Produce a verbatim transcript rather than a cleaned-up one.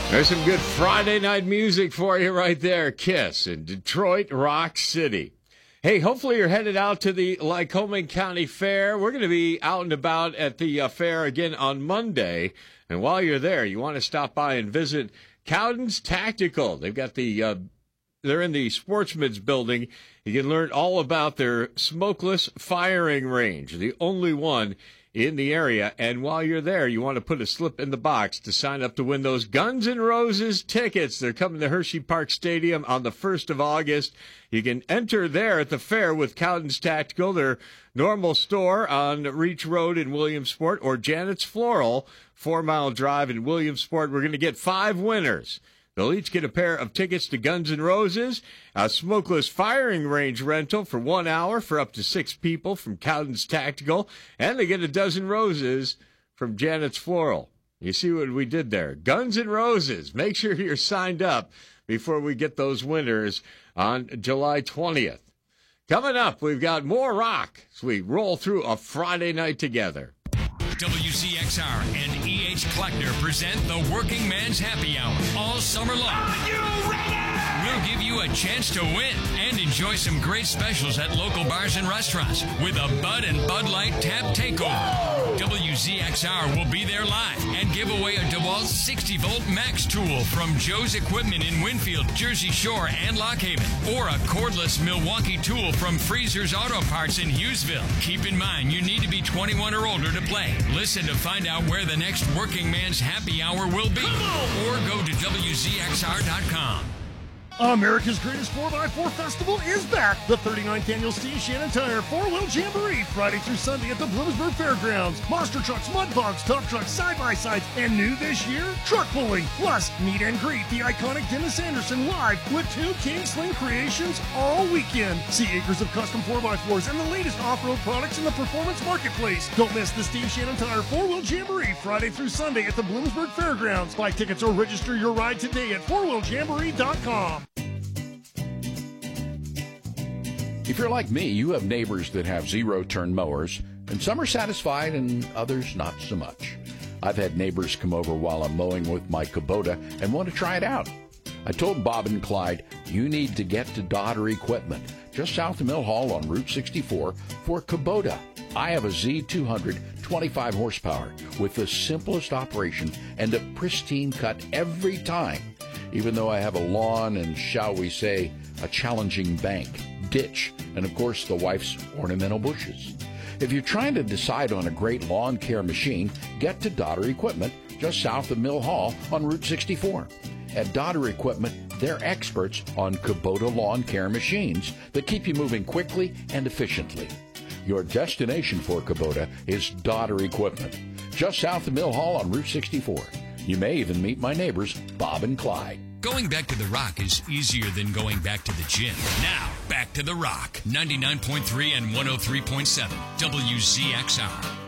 There's some good Friday night music for you right there. Kiss in Detroit Rock City. Hey, hopefully you're headed out to the Lycoming County Fair. We're going to be out and about at the uh, fair again on Monday. And while you're there, you want to stop by and visit Cowden's Tactical. They've got the, uh, they're in the Sportsman's Building. You can learn all about their smokeless firing range, the only one in the area. And while you're there, you want to put a slip in the box to sign up to win those Guns N' Roses tickets. They're coming to Hershey Park Stadium on the first of August. You can enter there at the fair with Cowden's Tactical, their normal store on Reach Road in Williamsport, or Janet's Floral, Four Mile Drive in Williamsport. We're going to get five winners. They'll each get a pair of tickets to Guns N' Roses, a smokeless firing range rental for one hour for up to six people from Cowden's Tactical, and they get a dozen roses from Janet's Floral. You see what we did there? Guns N' Roses. Make sure you're signed up before we get those winners on July twentieth. Coming up, we've got more rock as we roll through a Friday night together. W C X R and E H Kleckner present the Working Man's Happy Hour all summer long. Are you ready? We'll give you a chance to win and enjoy some great specials at local bars and restaurants with a Bud and Bud Light Tap Takeover. W Z X R will be there live and give away a DeWalt sixty volt Max tool from Joe's Equipment in Winfield, Jersey Shore, and Lock Haven, or a cordless Milwaukee tool from Freezer's Auto Parts in Hughesville. Keep in mind, you need to be twenty-one or older to play. Listen to find out where the next Working Man's Happy Hour will be, or go to W Z X R dot com. America's Greatest four by four Festival is back. The thirty-ninth Annual Steve Shannon Tire four-wheel Jamboree, Friday through Sunday at the Bloomsburg Fairgrounds. Monster trucks, mud bogs, tough trucks, side-by-sides, and new this year, truck pulling. Plus, meet and greet the iconic Dennis Anderson live with two King Sling creations all weekend. See acres of custom four by fours and the latest off-road products in the performance marketplace. Don't miss the Steve Shannon Tire four-wheel Jamboree, Friday through Sunday at the Bloomsburg Fairgrounds. Buy tickets or register your ride today at four wheel jamboree dot com. If you're like me, you have neighbors that have zero-turn mowers, and some are satisfied and others not so much. I've had neighbors come over while I'm mowing with my Kubota and want to try it out. I told Bob and Clyde, you need to get to Dodder Equipment, just south of Mill Hall on Route sixty-four, for Kubota. I have a Z two hundred twenty-five horsepower with the simplest operation and a pristine cut every time, even though I have a lawn and, shall we say, a challenging bank, ditch, and of course the wife's ornamental bushes. If you're trying to decide on a great lawn care machine, get to Dodder Equipment, just south of Mill Hall on Route sixty-four. At Dodder Equipment, they're experts on Kubota lawn care machines that keep you moving quickly and efficiently. Your destination for Kubota is Dodder Equipment, just south of Mill Hall on Route sixty-four. You may even meet my neighbors, Bob and Clyde. Going back to the Rock is easier than going back to the gym. Now, back to the Rock. ninety-nine point three and one oh three point seven W Z X R.